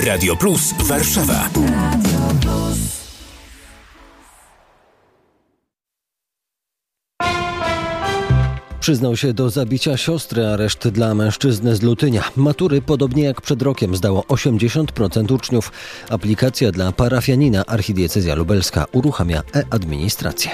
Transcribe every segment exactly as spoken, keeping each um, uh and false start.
Radio Plus Warszawa. Przyznał się do zabicia siostry, areszt dla mężczyzny z Lutynia. Matury, podobnie jak przed rokiem, zdało osiemdziesiąt procent uczniów. Aplikacja dla parafianina Archidiecezja Lubelska uruchamia e-administrację.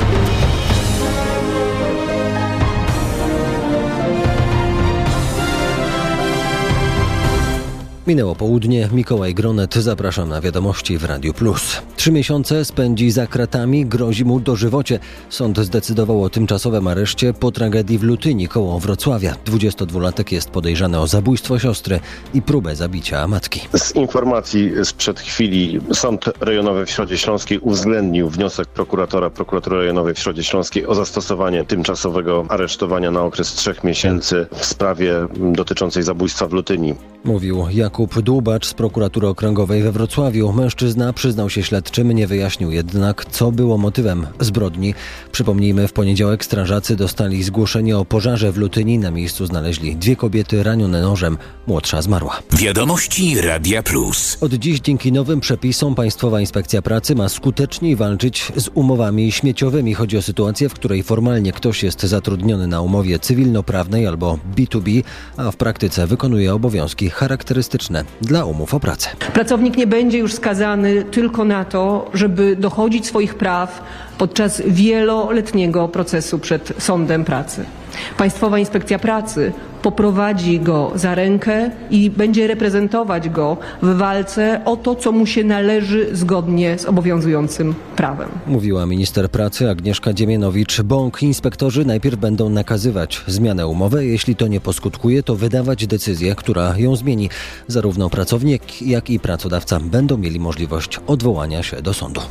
Minęło południe, Mikołaj Gronet, zapraszam na wiadomości w Radiu Plus. Trzy miesiące spędzi za kratami, grozi mu dożywocie. Sąd zdecydował o tymczasowym areszcie po tragedii w Lutyni koło Wrocławia. dwudziestodwulatek jest podejrzany o zabójstwo siostry i próbę zabicia matki. Z informacji sprzed chwili Sąd Rejonowy w Środzie Śląskiej uwzględnił wniosek prokuratora Prokuratury Rejonowej w Środzie Śląskiej o zastosowanie tymczasowego aresztowania na okres trzech miesięcy w sprawie dotyczącej zabójstwa w Lutyni. Mówił Jakub Dłubacz z Prokuratury Okręgowej we Wrocławiu. Mężczyzna przyznał się śledczym, nie wyjaśnił jednak, co było motywem zbrodni. Przypomnijmy, w poniedziałek strażacy dostali zgłoszenie o pożarze w Lutyni. Na miejscu znaleźli dwie kobiety ranione nożem. Młodsza zmarła. Wiadomości Radia Plus. Od dziś dzięki nowym przepisom Państwowa Inspekcja Pracy ma skuteczniej walczyć z umowami śmieciowymi. Chodzi o sytuację, w której formalnie ktoś jest zatrudniony na umowie cywilnoprawnej albo B dwa B, a w praktyce wykonuje obowiązki charakterystyczne dla umów o pracę. Pracownik nie będzie już skazany tylko na to, żeby dochodzić swoich praw podczas wieloletniego procesu przed sądem pracy. Państwowa Inspekcja Pracy poprowadzi go za rękę i będzie reprezentować go w walce o to, co mu się należy zgodnie z obowiązującym prawem. Mówiła minister pracy Agnieszka Dziemianowicz-Bąk. Inspektorzy najpierw będą nakazywać zmianę umowy. Jeśli to nie poskutkuje, to wydawać decyzję, która ją zmieni. Zarówno pracownik, jak i pracodawca będą mieli możliwość odwołania się do sądu.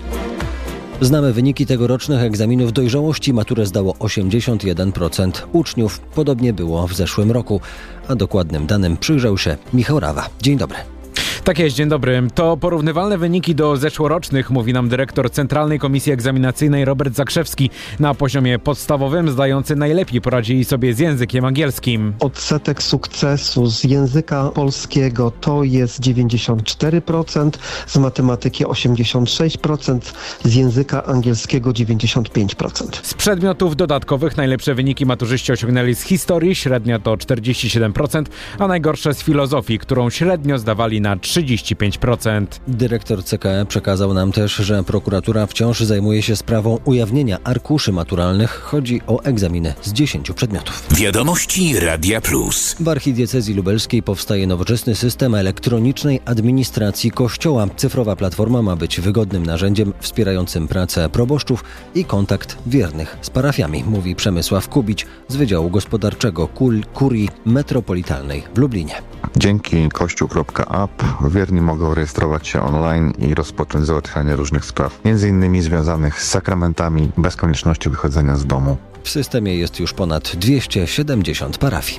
Znamy wyniki tegorocznych egzaminów dojrzałości. Maturę zdało osiemdziesiąt jeden procent uczniów. Podobnie było w zeszłym roku. A dokładnym danym przyjrzał się Michał Rawa. Dzień dobry. Tak jest, dzień dobry. To porównywalne wyniki do zeszłorocznych, mówi nam dyrektor Centralnej Komisji Egzaminacyjnej Robert Zakrzewski. Na poziomie podstawowym zdający najlepiej poradzili sobie z językiem angielskim. Odsetek sukcesu z języka polskiego to jest dziewięćdziesiąt cztery procent, z matematyki osiemdziesiąt sześć procent, z języka angielskiego dziewięćdziesiąt pięć procent. Z przedmiotów dodatkowych najlepsze wyniki maturzyści osiągnęli z historii, średnia to czterdzieści siedem procent, a najgorsze z filozofii, którą średnio zdawali na trzydzieści pięć procent. Dyrektor C K E przekazał nam też, że prokuratura wciąż zajmuje się sprawą ujawnienia arkuszy maturalnych. Chodzi o egzaminy z dziesięciu przedmiotów. Wiadomości Radia Plus. W Archidiecezji Lubelskiej powstaje nowoczesny system elektronicznej administracji Kościoła. Cyfrowa platforma ma być wygodnym narzędziem wspierającym pracę proboszczów i kontakt wiernych z parafiami, mówi Przemysław Kubić z Wydziału Gospodarczego Kul- Kurii Metropolitalnej w Lublinie. Dzięki kościół kropka app wierni mogą rejestrować się online i rozpocząć załatwianie różnych spraw, między innymi związanych z sakramentami, bez konieczności wychodzenia z domu. W systemie jest już ponad dwieście siedemdziesiąt parafii.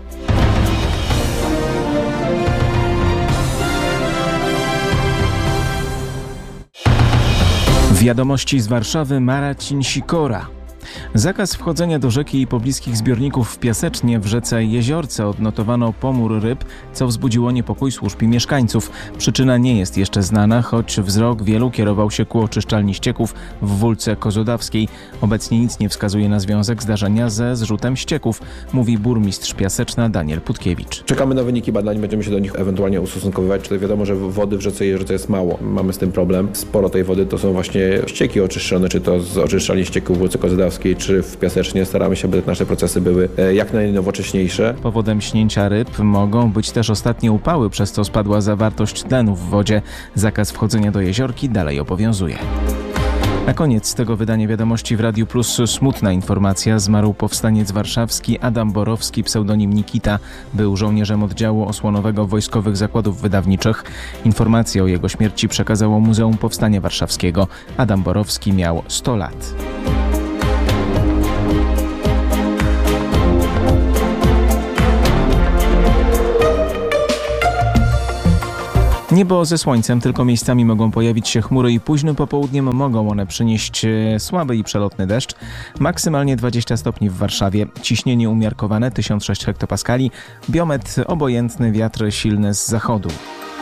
Wiadomości z Warszawy, Marcin Sikora. Zakaz wchodzenia do rzeki i pobliskich zbiorników w Piasecznie w rzece Jeziorce odnotowano pomór ryb, co wzbudziło niepokój służb i mieszkańców. Przyczyna nie jest jeszcze znana, choć wzrok wielu kierował się ku oczyszczalni ścieków w Wólce Kozłodawskiej. Obecnie nic nie wskazuje na związek zdarzenia ze zrzutem ścieków, mówi burmistrz Piaseczna Daniel Putkiewicz. Czekamy na wyniki badań, będziemy się do nich ewentualnie ustosunkowywać. Tutaj wiadomo, że wody w rzece Jeziorce jest mało. Mamy z tym problem. Sporo tej wody to są właśnie ścieki oczyszczone, czy to z oczyszczalni ścieków w Wólce Kozłodawskiej, czy w Piasecznie. Staramy się, by nasze procesy były jak najnowocześniejsze. Powodem śnięcia ryb mogą być też ostatnie upały, przez co spadła zawartość tlenu w wodzie. Zakaz wchodzenia do jeziorki dalej obowiązuje. Na koniec tego wydania Wiadomości w Radiu Plus smutna informacja. Zmarł powstaniec warszawski Adam Borowski, pseudonim Nikita. Był żołnierzem oddziału osłonowego Wojskowych Zakładów Wydawniczych. Informację o jego śmierci przekazało Muzeum Powstania Warszawskiego. Adam Borowski miał sto lat. Niebo ze słońcem, tylko miejscami mogą pojawić się chmury i późnym popołudniem mogą one przynieść słaby i przelotny deszcz. Maksymalnie dwadzieścia stopni w Warszawie, ciśnienie umiarkowane tysiąc sześć hektopaskali, biometr obojętny, wiatr silny z zachodu.